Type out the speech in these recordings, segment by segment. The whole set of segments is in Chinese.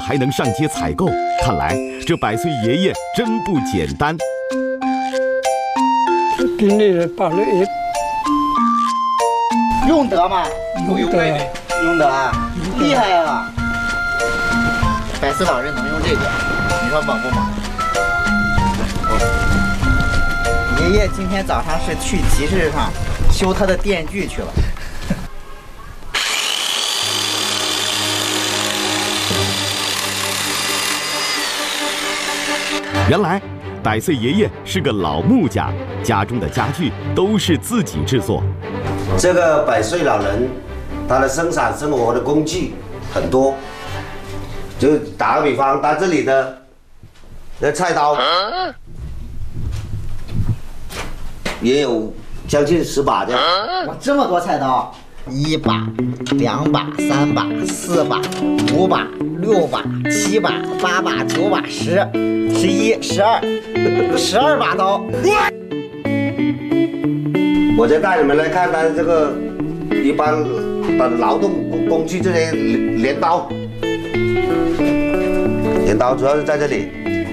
还能上街采购，看来这100岁爷爷真不简单。 今年8月1。 用得吗？ 用得， 用得啊，厉害啊！100岁老人能用这个，你说猛不猛？爷爷今天早上是去集市上修他的电锯去了。 原来100岁爷爷是个老木匠，家中的家具都是自己制作。 这个100岁老人，他的生产生活的工具很多，就打个比方，他这里的那菜刀也有将近10把这样。 哇，这么多菜刀！1把、2把、3把、4把、5把、6把、7把、8把、9把、10、11、12把刀。 我再带你们来看看这个一般的劳动工具，这些镰刀，镰刀主要是在这里。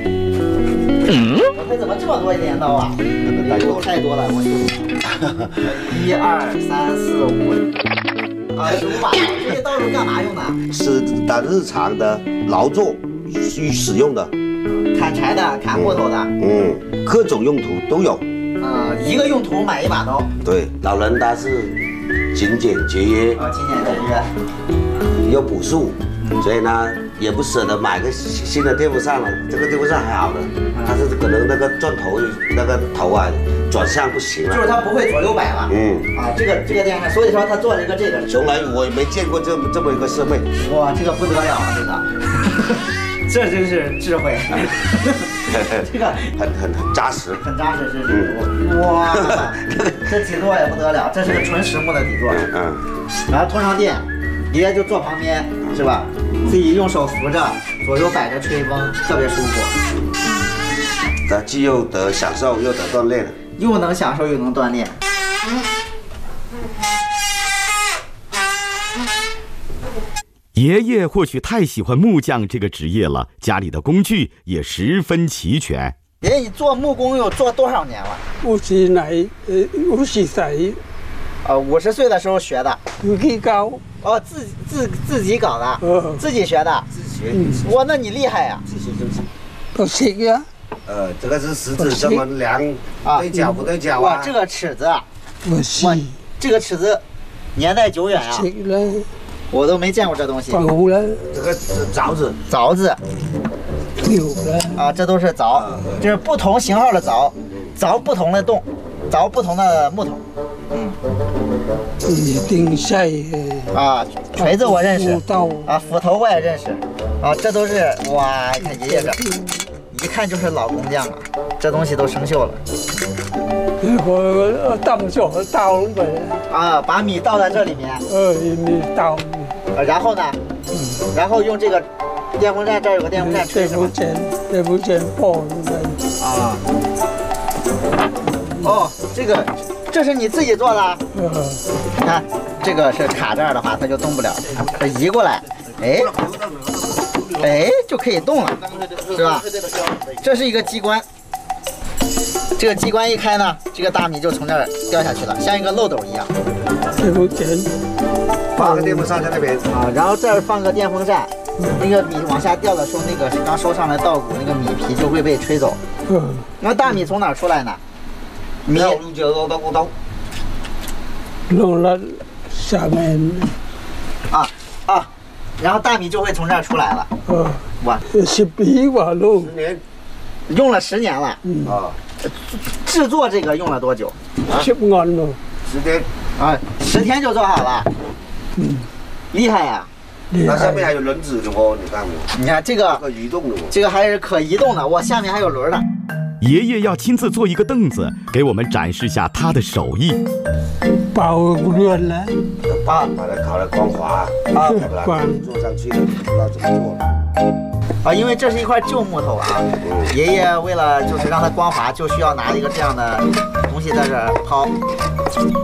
我这怎么这么多镰刀啊？太多了，我1、2、3、4、5啊，15把刀。这些刀是干嘛用的？ 是咱日常的劳作使用的， 砍柴的，砍木头的。 各种用途都有。 一个用途买1把刀。 对，老人他是勤俭节约， 勤俭节约， 又朴素，所以呢也不舍得买个新的电风扇了。这个电风扇还好的，但是可能那个转头那个头啊转向不行了， 就是它不会左右摆了。这个电扇，所以说他做了一个这个， 从来我也没见过这么一个设备。 哇，这个不得了啊，这个。这真是智慧，这个很扎实， 很扎实，是哇，这底座也不得了，这是个纯实木的底座，然后通上电，爷爷就坐旁边，是吧？自己用手扶着，左右摆着吹风，特别舒服。 它既又得享受又得锻炼， 又能享受又能锻炼。 爷爷或许太喜欢木匠这个职业了，家里的工具也十分齐全。 爷爷，你做木工有做多少年了 ？50岁。 50岁的时候学的。 自己搞。 哦，自己搞的。自己学的。 自己学。 哇，那你厉害呀！ 自己就是。 不识呀。 这个是食指这么量，对角不对角啊？ 哇，这个尺子。 哇， 这个尺子年代久远啊。我都没见过这东西。 这个凿子， 有了啊，这都是凿，这是不同型号的凿，凿不同的洞，凿不同的木头。 钉晒啊，锤子我认识，啊，斧头我也认识，啊，这都是哇，你看爷爷这，一看就是老工匠啊，这东西都生锈了。 我倒呗。 啊，把米倒在这里面。 米倒。 然后呢？然后用这个电风扇，这儿有个电风扇吹是吗？ 电风扇爆的。 啊。哦，这是你自己做的？你看，这个是卡这儿的话，它就动不了，它移过来，哎，就可以动了，是吧？这是一个机关。这个机关一开呢，这个大米就从这儿掉下去了，像一个漏斗一样。 放个电风扇在那边啊，然后这儿放个电风扇，那个米往下掉的时候，那个刚收上来稻谷，那个米皮就会被吹走。那大米从哪儿出来呢？米弄了下面。 然后大米就会从这儿出来了。哇 ，10 年， 用了10年了。制作这个用了多久 ？10年了。 10天。 10天就做好了。厉害呀！ 它下面还有轮子的哦，你看没？ 你看这个可移动的哦， 这个还是可移动的，哇，下面还有轮的。 爷爷要亲自做一个凳子，给我们展示下他的手艺。 包润了， 把它烤得光滑啊，坐上去不知道怎么做。 因为这是一块旧木头啊，爷爷为了就是让它光滑，就需要拿一个这样的东西在这儿抛。